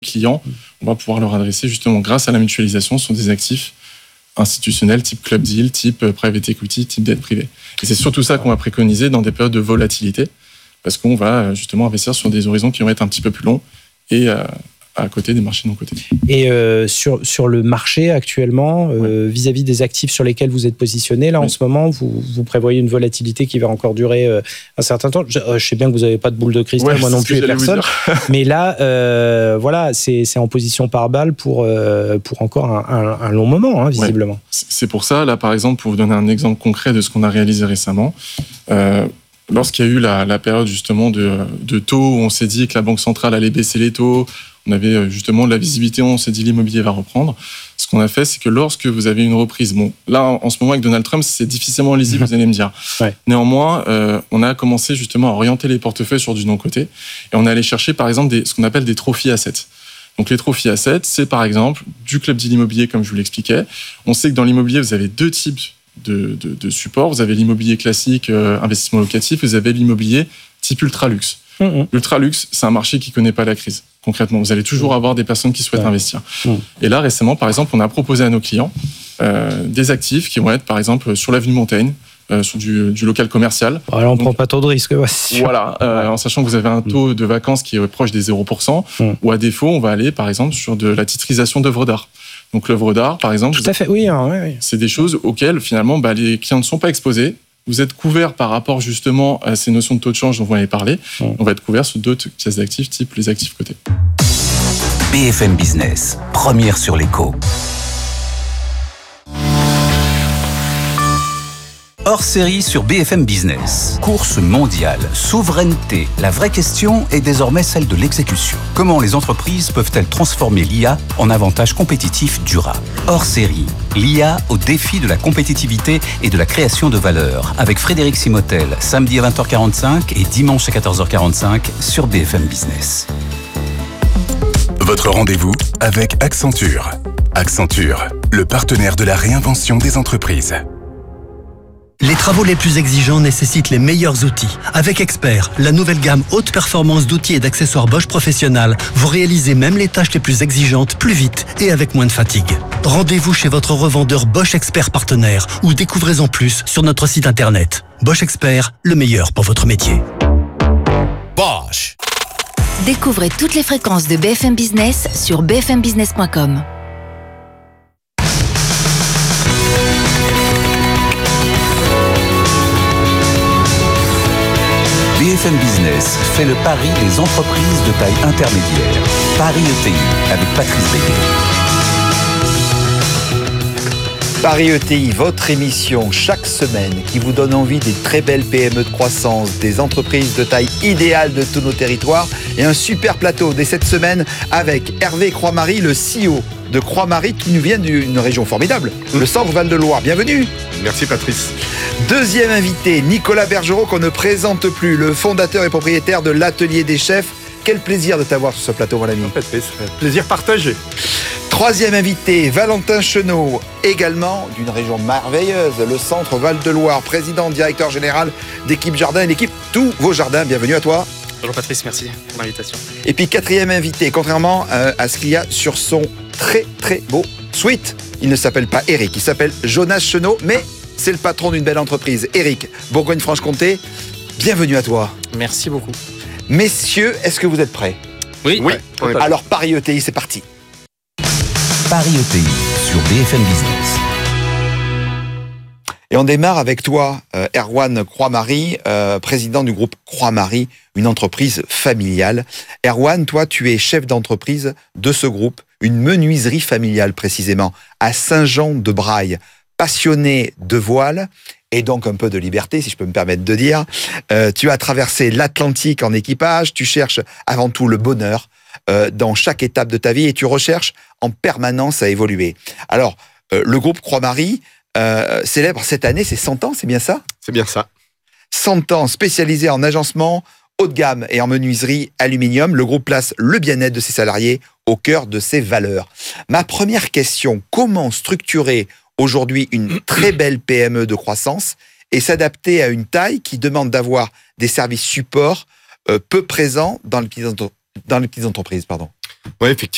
clients, on va pouvoir leur adresser justement grâce à la mutualisation sur des actifs institutionnels type club deal, type private equity, type dette privée. Et c'est surtout ça qu'on va préconiser dans des périodes de volatilité, parce qu'on va justement investir sur des horizons qui vont être un petit peu plus longs et à côté des marchés non cotés. Et sur le marché actuellement, vis-à-vis des actifs sur lesquels vous êtes positionné, là en ce moment, vous prévoyez une volatilité qui va encore durer un certain temps. Je sais bien que vous n'avez pas de boule de cristal, moi non plus et personne. Mais là, voilà, c'est en position par balle pour encore un long moment, visiblement. Ouais. C'est pour ça, là par exemple, pour vous donner un exemple concret de ce qu'on a réalisé récemment, lorsqu'il y a eu la période justement de taux où on s'est dit que la Banque centrale allait baisser les taux, on avait justement de la visibilité, on s'est dit l'immobilier va reprendre. Ce qu'on a fait, c'est que lorsque vous avez une reprise, bon, là en ce moment avec Donald Trump, c'est difficilement lisible, vous allez me dire. Ouais. Néanmoins, on a commencé justement à orienter les portefeuilles sur du non-coté et on est allé chercher par exemple ce qu'on appelle des trophy assets. Donc les trophy assets, c'est par exemple du club deal immobilier comme je vous l'expliquais. On sait que dans l'immobilier, vous avez deux types de supports. Vous avez l'immobilier classique, investissement locatif, vous avez l'immobilier type ultra-luxe. L'ultra-luxe, c'est un marché qui ne connaît pas la crise. Concrètement, vous allez toujours avoir des personnes qui souhaitent investir. Et là, récemment, par exemple, on a proposé à nos clients des actifs qui vont être, par exemple, sur l'avenue Montaigne, sur du local commercial. Alors, on ne prend pas trop de risques. Voilà, en sachant que vous avez un taux de vacances qui est proche des 0%, ou à défaut, on va aller, par exemple, sur de la titrisation d'œuvres d'art. Donc, l'œuvre d'art, par exemple, tout à fait, oui. C'est des choses auxquelles, finalement, les clients ne sont pas exposés. Vous êtes couvert par rapport justement à ces notions de taux de change dont vous avez parlé. On va être couvert sur d'autres classes d'actifs, type les actifs cotés. BFM Business, première sur l'écho. Hors série sur BFM Business. Course mondiale, souveraineté. La vraie question est désormais celle de l'exécution. Comment les entreprises peuvent-elles transformer l'IA en avantage compétitif durable? Hors série, l'IA au défi de la compétitivité et de la création de valeur. Avec Frédéric Simotel, samedi à 20h45 et dimanche à 14h45 sur BFM Business. Votre rendez-vous avec Accenture. Accenture, le partenaire de la réinvention des entreprises. Les travaux les plus exigeants nécessitent les meilleurs outils. Avec Expert, la nouvelle gamme haute performance d'outils et d'accessoires Bosch Professionnal, vous réalisez même les tâches les plus exigeantes plus vite et avec moins de fatigue. Rendez-vous chez votre revendeur Bosch Expert partenaire ou découvrez-en plus sur notre site internet. Bosch Expert, le meilleur pour votre métier. Bosch. Découvrez toutes les fréquences de BFM Business sur bfmbusiness.com. BFM Business fait le pari des entreprises de taille intermédiaire. Paris ETI avec Patrice Béguet. Paris ETI, votre émission chaque semaine qui vous donne envie des très belles PME de croissance, des entreprises de taille idéale de tous nos territoires et un super plateau dès cette semaine avec Hervé Croix-Marie, le CEO de Croix-Marie qui nous vient d'une région formidable, le centre Val-de-Loire. Bienvenue. Merci Patrice. Deuxième invité, Nicolas Bergerot, qu'on ne présente plus, le fondateur et propriétaire de l'Atelier des Chefs. Quel plaisir de t'avoir sur ce plateau, mon ami. Patrice, plaisir partagé. Troisième invité, Valentin Chenot, également d'une région merveilleuse, le centre Val-de-Loire, président, directeur général d'équipe Jardin et l'équipe Tous vos Jardins. Bienvenue à toi. Bonjour Patrice, merci pour l'invitation. Et puis quatrième invité, contrairement à ce qu'il y a sur son très très beau suite, il ne s'appelle pas Eric, il s'appelle Jonas Chenot, mais c'est le patron d'une belle entreprise. Eric, Bourgogne-Franche-Comté, bienvenue à toi. Merci beaucoup. Messieurs, est-ce que vous êtes prêts? Oui. Alors Paris ETI, c'est parti. Paris ETI sur BFM Business. Et on démarre avec toi, Erwan Croix-Marie, président du groupe Croix-Marie, une entreprise familiale. Erwan, toi, tu es chef d'entreprise de ce groupe, une menuiserie familiale précisément, à Saint-Jean-de-Braille. Passionné de voile et donc un peu de liberté, si je peux me permettre de dire. Tu as traversé l'Atlantique en équipage, tu cherches avant tout le bonheur dans chaque étape de ta vie et tu recherches en permanence à évoluer. Alors, le groupe Croix-Marie célèbre cette année ses 100 ans, c'est bien ça? C'est bien ça. 100 ans spécialisé en agencement haut de gamme et en menuiserie aluminium. Le groupe place le bien-être de ses salariés au cœur de ses valeurs. Ma première question, comment structurer aujourd'hui une très belle PME de croissance et s'adapter à une taille qui demande d'avoir des services supports peu présents dans les petites entreprises, pardon. Oui, effectivement.